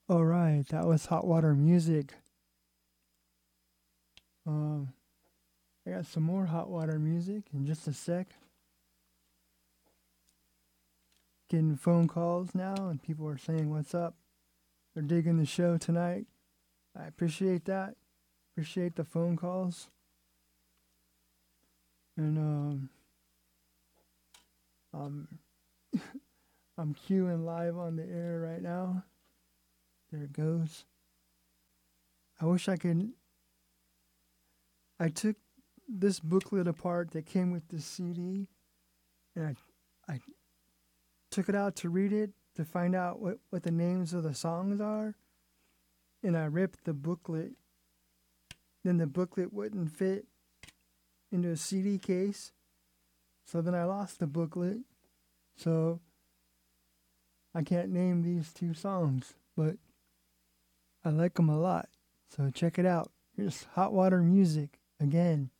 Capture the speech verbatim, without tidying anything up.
All right, that was Hot Water Music. Um, I got some more Hot Water Music in just a sec. Getting phone calls now, and people are saying, "What's up?" They're digging the show tonight. I appreciate that. Appreciate the phone calls. And um, I'm I'm queuing live on the air right now. There it goes. I wish I could. I took this booklet apart that came with the C D, and I I took it out to read it to find out what, what the names of the songs are, and I ripped the booklet. Then the booklet wouldn't fit into a C D case, so then I lost the booklet. So I can't name these two songs, but I like them a lot. So check it out. Here's Hot Water Music again.